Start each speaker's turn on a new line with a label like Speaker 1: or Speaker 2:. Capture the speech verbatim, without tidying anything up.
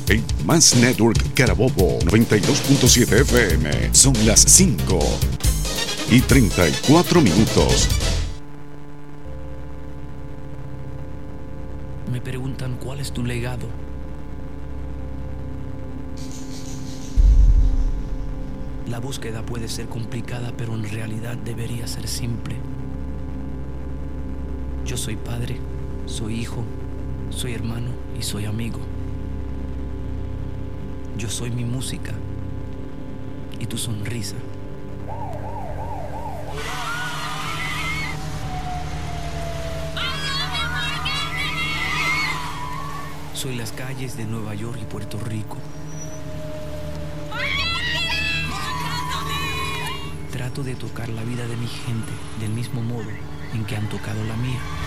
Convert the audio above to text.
Speaker 1: En Más Network Carabobo noventa y dos punto siete F M. Son las cinco y treinta y cuatro minutos.
Speaker 2: Me preguntan cuál es tu legado. La búsqueda puede ser complicada, pero en realidad debería ser simple. Yo soy padre, soy hijo, soy hermano y soy amigo. Yo soy mi música y tu sonrisa. Soy las calles de Nueva York y Puerto Rico. Trato de tocar la vida de mi gente del mismo modo en que han tocado la mía.